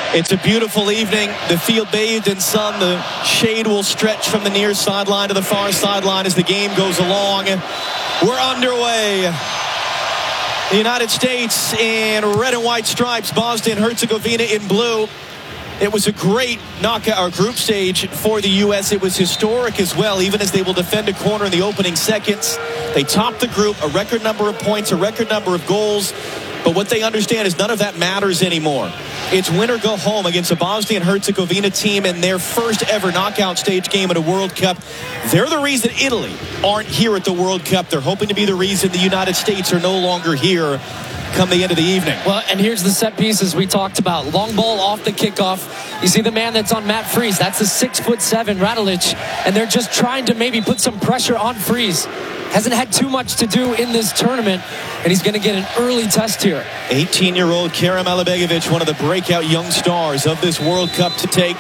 It's a beautiful evening. The field bathed in sun. The shade will stretch from the near sideline to the far sideline as the game goes along. We're underway. The United States in red and white stripes. Bosnia-Herzegovina in blue. It was a great knockout or group stage for the U.S. It was historic as well, even as they will defend a corner in the opening seconds. They topped the group, a record number of points, a record number of goals. But what they understand is none of that matters anymore. It's win or go home against a Bosnia-Herzegovina team in their first ever knockout stage game at a World Cup. They're the reason Italy aren't here at the World Cup. They're hoping to be the reason the United States are no longer here come the end of the evening. Well, and here's the set pieces we talked about. Long ball off the kickoff. You see the man that's on Matt Freese. That's the 6'7" Radulich. And they're just trying to maybe put some pressure on Freese. Hasn't had too much to do in this tournament, and he's going to get an early test here. 18-year-old Kerem Alibegovic, one of the breakout young stars of this World Cup to take.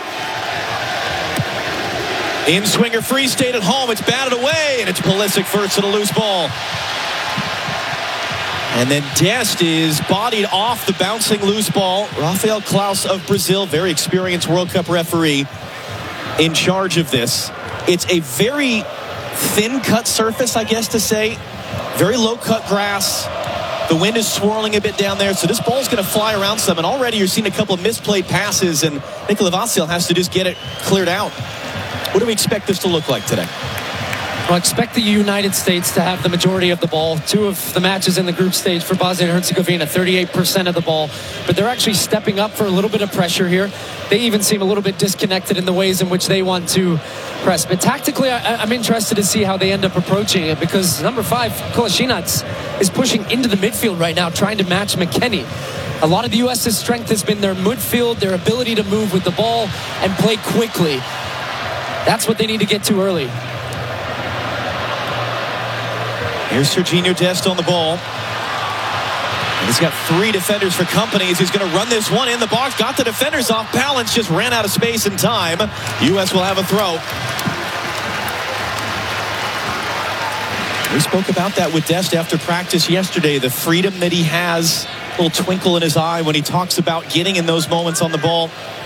In-swinger Freese stayed at home. It's batted away, and it's Pulisic first at a loose ball. And then Dest is bodied off the bouncing loose ball. Rafael Klaus of Brazil, very experienced World Cup referee, in charge of this. It's a very thin cut surface, I guess to say. Very low cut grass. The wind is swirling a bit down there, so this ball's going to fly around some. And already you're seeing a couple of misplayed passes, and Nikola Vasil has to just get it cleared out. What do we expect this to look like today? Well, expect the United States to have the majority of the ball. 2 of the matches in the group stage for Bosnia and Herzegovina, 38% of the ball. But they're actually stepping up for a little bit of pressure here. They even seem a little bit disconnected in the ways in which they want to press. But tactically, I'm interested to see how they end up approaching it, because number 5, Kolasinac, is pushing into the midfield right now, trying to match McKennie. A lot of the U.S.'s strength has been their midfield, their ability to move with the ball and play quickly. That's what they need to get to early. Here's Sergiño Dest on the ball. And he's got 3 defenders for company as he's going to run this one in the box. Got the defenders off balance, just ran out of space and time. U.S. will have a throw. We spoke about that with Dest after practice yesterday. The freedom that he has, a little twinkle in his eye when he talks about getting in those moments on the ball.